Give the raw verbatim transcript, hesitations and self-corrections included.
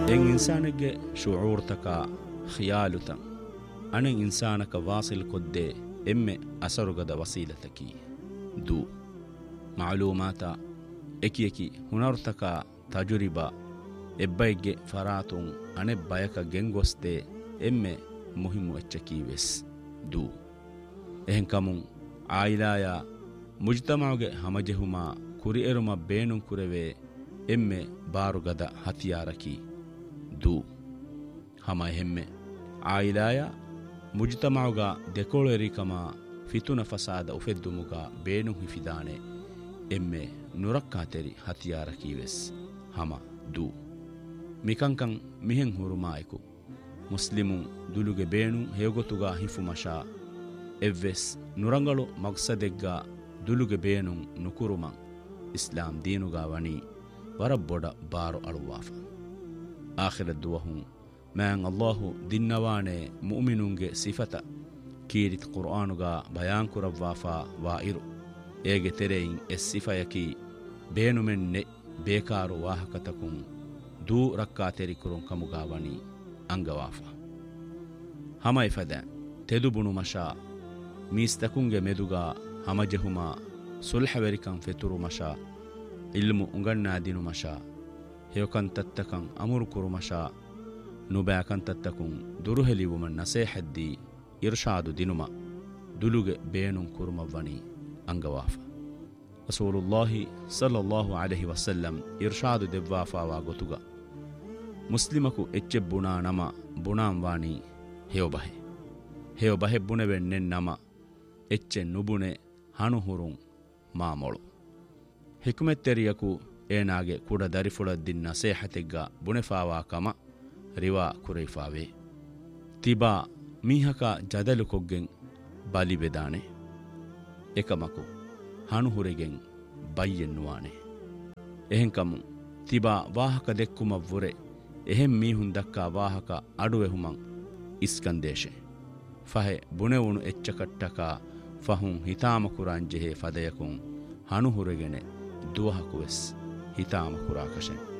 එන් ඉන්සානගේ ශුඌර්තක ඛියාලුතන් අනෙන් ඉන්සානක වාසිල් කොද්දේ එම්මෙ අසරුගද වසීලතකි දු මාලූමාතා එකියකි හුනර්තක තජුරිබා එබ්බයිගේ ෆරාතුන් අනෙ බයක ගෙන්ගොස්තේ එම්මෙ මුහිමු එච්චකීවෙස් දු එහෙන් කමුන් ආයිලායා මුජ්තමාගේ හමජෙහුමා ಕುರಿ ಎರುಮ ಬೇಣುಂ ಕುರೆವೆ ಎಮ್ಮೆ ಬಾರುಗದ ಹತಿಯಾರಕಿ ದೂ ಹಮ ಹೆಮ್ಮೆ ಆಯಿಲಾಯ ಮುಜ್ತಮಾವುಗ ದೆಕೋಳು ಎರಿಕಮ ಫಿತುನ ಫಸಾದ ಉಫೆದ್ದುಮುಗ ಬೇಣುಂ ಹಿಫಿದಾನೆ ಎಮ್ಮೆ ನುರಕ್ಕಾತೆರಿ ಹತಿಯಾರಕೀವೆಸ್ ಹಮ ದೂ ಮಿಕಂಕಂ ಮಿಹೆಂ ಹುರುಮಾಯಕು ಮುಸ್ಲಿಮುಂ ದುಲುಗೆ ಬೇಣು ಹೇಗೊತುಗ ಹಿಫು ಮಶಾ ಎವ್ವೆಸ್ ನುರಂಗಳು ಮಗ್ಸದೆಗ್ಗ ದುಲುಗೆ ಬೇಣುಂ ನುಕುರುಮಂ ಇಸ್ಲಾಂ ದೀನುಗಾ ವಣಿ ವರಬ್ಬೊಡ ಬಾರು ಅಳುವಾಫ ಆಖಿರ ದುವಹುಂ ಮ್ಯಾಂ ಅಲ್ಲಾಹು ದಿನ್ನವಾಣೆ ಮುಅ್ಮಿನುಂಗೆ ಸಿಫತ ಕೀರಿತ್ ಕುರ್ಆನುಗಾ ಬಯಾನ್ ಕುರವ್ವಾಫಾ ವಾಯಿರು ಏಗೆ ತೆರೆಯಿಂ ಎಸ್ ಸಿಫಯಕಿ ಬೇನುಮೆನ್ನೆ ಬೇಕಾರು ವಾಹಕತಕುಂ ದೂ ರಕ್ಕಾ ತೆರಿಕುರುಂ ಕಮುಗಾ ವಣಿ ಅಂಗವಾಫ ಹಮೈ ಫದ ತೆದುಬುಣು ಮಶಾ ಮೀಸ್ತಕುಂಗೆ ಮೆದುಗಾ ಹಮಜಹುಮಾ ಸುಲ್ಹವೆರಿಕಂ ಫೆತುರು ಮಶಾ ಇಲ್ಮು ಉಂಗಣ್ಣಾದಿನು ಮಶಾ ಹೇವಕಂತತ್ತಕಂ ಅಮುರು ಕುರು ಮಶಾ ನುಬ್ಯಾಕಂತತ್ತಕುಂ ದುರುಹೆಲಿವುಮನ್ ನಸೇಹದ್ದಿ ಇರ್ಷಾದು ದಿನುಮ ದುಲುಗೆ ಬೇಣುಂ ಕುರುಮವ್ವಣಿ ಅಂಗವಾಫ ರಸೂಲುಲ್ಲಾಹಿ ಸಲ್ಲಲ್ಲಾಹು ಅಲೈಹಿ ವಸಲ್ಲಂ ಇರ್ಷಾದು ದೆವ್ವಾಫಾವಾ ಗೊತುಗ ಮುಸ್ಲಿಮಕು ಎಚ್ಚೆ ಬುಣಾ ನಮ ಬುಣಾಂ ವಾಣಿ ಹೇವಬಹೆ ಹೇವಬಹೆ ಬುಣೆವೆಣ್ಣೆನ್ ನಮ ಎಚ್ಚೆ ನುಬುಣೆ ಹಣುಹುರುಂ ಮಾಮೊಳು ಹಿಕುಮೆತ್ತೆರಿಯಕು ಏನಾಗೆ ಕೂಡ ದರಿಫುಳದ್ದಿನ್ ನಸೇಹತೆಗ್ಗ ಬುಣೆಫಾವಾ ಕಮ ರಿವಾ ಕುರೈಫಾವೆ ತಿಬಾ ಮೀಹಕ ಜದಲು ಕೊಗ್ಗೆಂ ಬಲಿ ಬೆದಾನೆ ಎಕಮಕು ಹಣುಹುರೆಗೆಂ ಬಯ್ಯೆನ್ನುವಾನೆ ಎಹೆಂಕಮು ತಿಬಾ ವಾಹಕ ದೆಕ್ಕುಮವ್ವುರೆ ಎಹೆಂ ಮೀಹುನ್ ದಕ್ಕಾ ವಾಹಕ ಅಡುವೆಹುಮಂ ಇಸ್ಕಂದೇಶೆ ಫಹೆ ಬುಣೆವುಣು ಎಚ್ಚಕಟ್ಟಕ ಫಹುಂ ಹಿತಾಮ ಕುರಾಂಜೆಹೆ ಫದಯಕುಂ ಹಣುಹುರೆಗೆನೆ ದುವಹಕುವೆಸ್ ಹಿತಾಮ ಕುರಾಕಶೆ